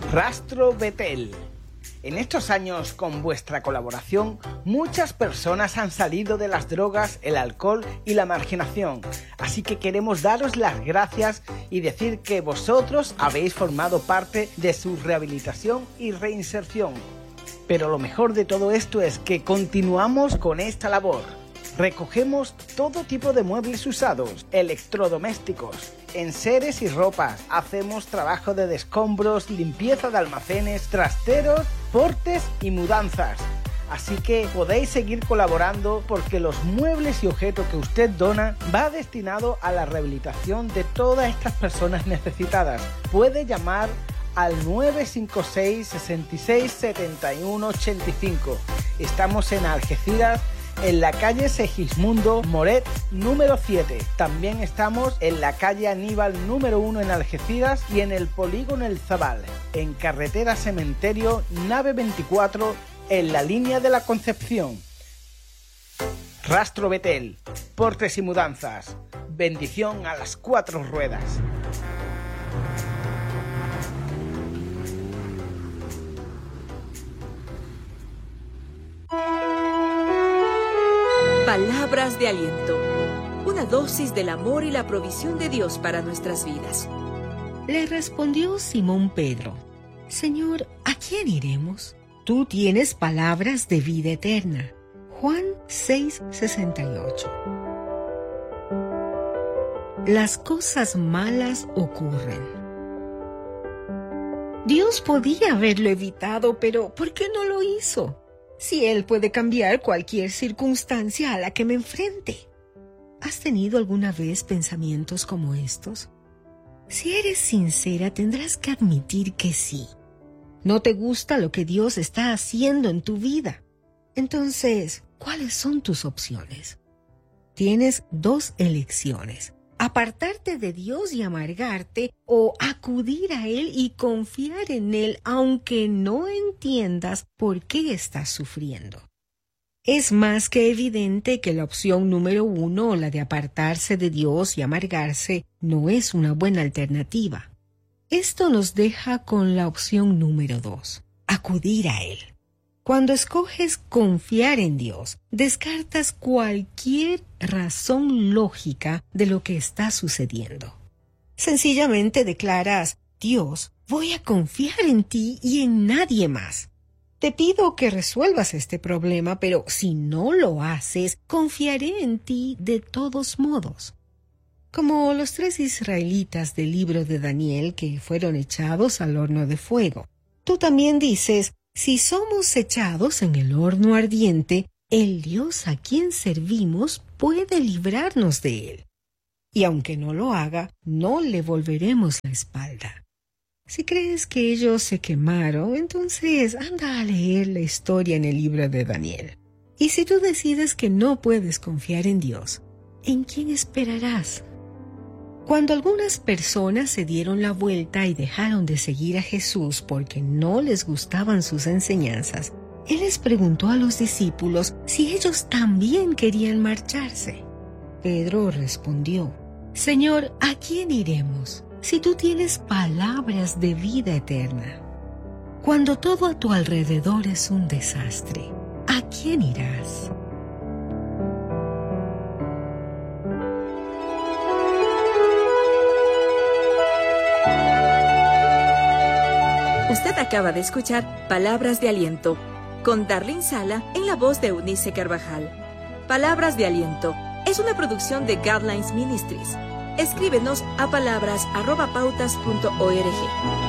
Rastro Betel. En estos años, con vuestra colaboración, muchas personas han salido de las drogas, el alcohol y la marginación. Así que queremos daros las gracias y decir que vosotros habéis formado parte de su rehabilitación y reinserción. Pero lo mejor de todo esto es que continuamos con esta labor. Recogemos todo tipo de muebles usados, electrodomésticos, enseres y ropas. Hacemos trabajo de descombros, limpieza de almacenes, trasteros, portes y mudanzas. Así que podéis seguir colaborando porque los muebles y objetos que usted dona va destinado a la rehabilitación de todas estas personas necesitadas. Puede llamar al 956 66 71 85. Estamos en Algeciras, en la calle Segismundo Moret número 7. También estamos en la calle Aníbal número 1 en Algeciras y en el polígono El Zabal, en carretera Cementerio, nave 24, en la línea de la Concepción. Rastro Betel, portes y mudanzas. Bendición a las 4 ruedas. Palabras de aliento. Una dosis del amor y la provisión de Dios para nuestras vidas. Le respondió Simón Pedro: Señor, ¿a quién iremos? Tú tienes palabras de vida eterna. Juan 6:68. Las cosas malas ocurren. Dios podía haberlo evitado, pero ¿por qué no lo hizo? Si Él puede cambiar cualquier circunstancia a la que me enfrente. ¿Has tenido alguna vez pensamientos como estos? Si eres sincera, tendrás que admitir que sí. ¿No te gusta lo que Dios está haciendo en tu vida? Entonces, ¿cuáles son tus opciones? Tienes 2 elecciones: apartarte de Dios y amargarte, o acudir a Él y confiar en Él aunque no entiendas por qué estás sufriendo. Es más que evidente que la opción número 1, la de apartarse de Dios y amargarse, no es una buena alternativa. Esto nos deja con la opción número 2, acudir a Él. Cuando escoges confiar en Dios, descartas cualquier razón lógica de lo que está sucediendo. Sencillamente declaras: Dios, voy a confiar en ti y en nadie más. Te pido que resuelvas este problema, pero si no lo haces, confiaré en ti de todos modos. Como los 3 israelitas del libro de Daniel que fueron echados al horno de fuego. Tú también dices: si somos echados en el horno ardiente, el Dios a quien servimos puede librarnos de él. Y aunque no lo haga, no le volveremos la espalda. Si crees que ellos se quemaron, entonces anda a leer la historia en el libro de Daniel. Y si tú decides que no puedes confiar en Dios, ¿en quién esperarás? Cuando algunas personas se dieron la vuelta y dejaron de seguir a Jesús porque no les gustaban sus enseñanzas, Él les preguntó a los discípulos si ellos también querían marcharse. Pedro respondió: Señor, ¿a quién iremos si tú tienes palabras de vida eterna? Cuando todo a tu alrededor es un desastre, ¿a quién irás? Usted acaba de escuchar Palabras de Aliento con Darlene Sala en la voz de Eunice Carvajal. Palabras de Aliento es una producción de Guidelines Ministries. Escríbenos a palabras@pautas.org.